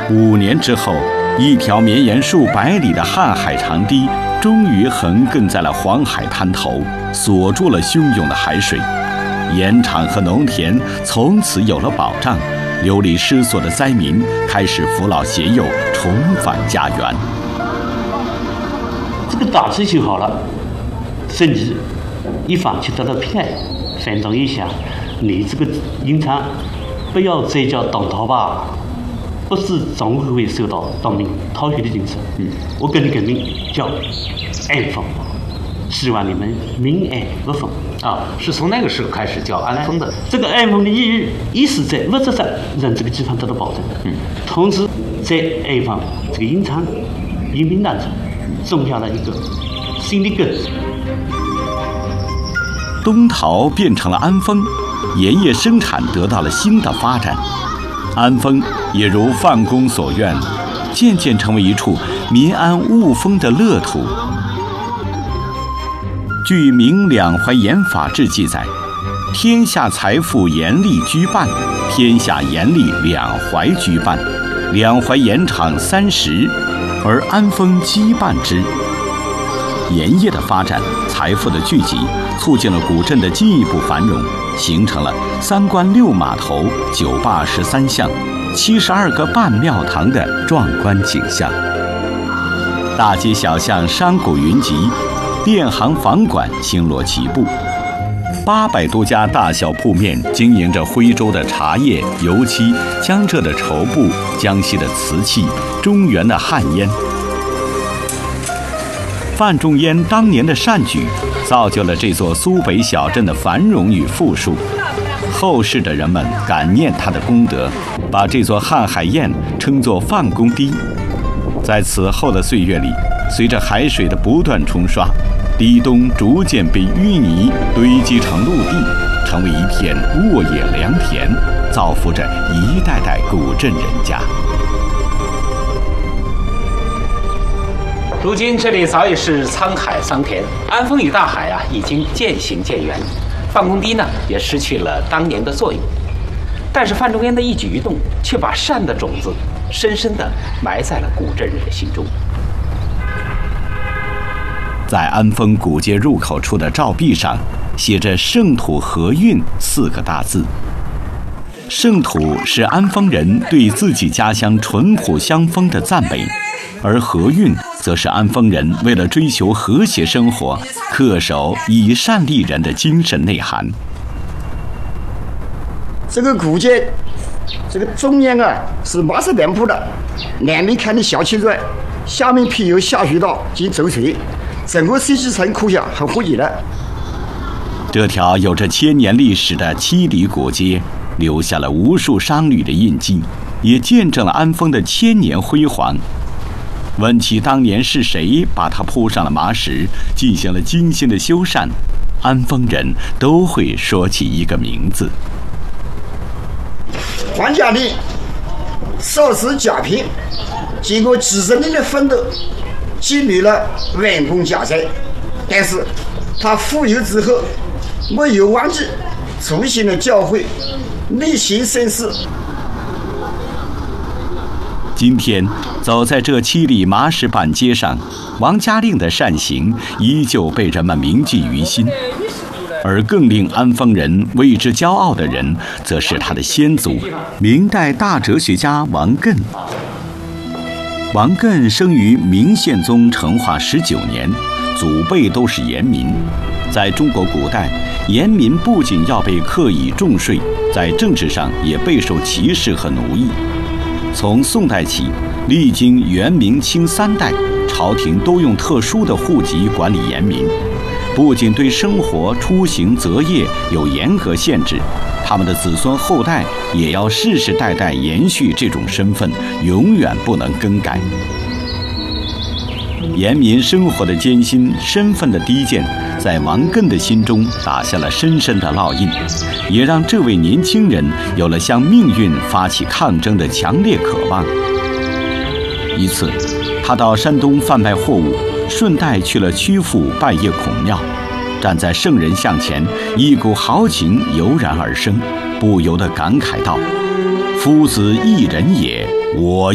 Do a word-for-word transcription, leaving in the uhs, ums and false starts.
五年之后，一条绵延数百里的瀚海长堤终于横亘在了黄海滩头，锁住了汹涌的海水。盐场和农田从此有了保障，流离失所的灾民开始扶老携幼，重返家园。 这个大致修好了，胜利一方就得到平安。反正一下，你这个营场不要再叫东逃吧，不是总会受到当兵逃学的精神。嗯，我跟你革命叫安丰，希望你们民安无风。 啊，是从那个时候开始叫安丰的。 这个安丰的意义，一是在物质上让这个地方得到保证，嗯，同时在安丰这个营场人民当中种下了一个新的根。 东陶变成了安丰，盐业生产得到了新的发展。安丰也如范公所愿，渐渐成为一处民安物丰的乐土。据《明两淮盐法志》记载，天下财富盐利居半，天下盐利两淮居半，两淮盐场三十，而安丰羁绊之。盐业的发展，财富的聚集，促进了古镇的进一步繁荣，形成了三关六码头、九坝十三巷、七十二个半庙堂的壮观景象。大街小巷商贾云集，店行房馆星罗棋布，八百多家大小铺面经营着徽州的茶叶、油漆、江浙的绸布、江西的瓷器、中原的旱烟。范仲淹当年的善举，造就了这座苏北小镇的繁荣与富庶。后世的人们感念他的功德，把这座瀚海堰称作范公堤。在此后的岁月里，随着海水的不断冲刷，堤东逐渐被淤泥堆积成陆地，成为一片沃野良田，造福着一代代古镇人家。 如今这里早已是沧海桑田，安丰与大海啊已经渐行渐远，范公堤呢也失去了当年的作用。但是范仲淹的一举一动，却把善的种子深深地埋在了古镇人的心中。 在安丰古街入口处的照壁上，写着“圣土和运”四个大字。圣土是安丰人对自己家乡淳朴乡风的赞美，而和运则是安丰人为了追求和谐生活，恪守以善利人的精神内涵。 这个古街，这个中间啊是马式店铺的，南面看的小汽车，下面辟有下水道及走水，整个设计成酷下很活跃的。 这条有着千年历史的七里古街，留下了无数商旅的印记，也见证了安丰的千年辉煌。问起当年是谁把它铺上了麻石，进行了精心的修缮，安丰人都会说起一个名字。 黄家令少时甲平，经过几十年的奋斗，积累了万贯家财，但是他富有之后没有忘记祖先的教诲，内心深思。 今天走在这七里麻石板街上，王家令的善行依旧被人们铭记于心。而更令安丰人为之骄傲的人，则是他的先祖，明代大哲学家王艮。王艮生于明宪宗成化十九年，祖辈都是盐民。在中国古代，盐民不仅要被课以重税，在政治上也备受歧视和奴役。从宋代起，历经元、明、清三代，朝廷都用特殊的户籍管理盐民。不仅对生活、出行、择业有严格限制，他们的子孙后代也要世世代代延续这种身份，永远不能更改。盐民生活的艰辛、身份的低贱，在王艮的心中打下了深深的烙印，也让这位年轻人有了向命运发起抗争的强烈渴望。一次，他到山东贩卖货物，顺带去了曲阜拜谒孔庙，站在圣人像前，一股豪情油然而生，不由得感慨道：“夫子一人也，我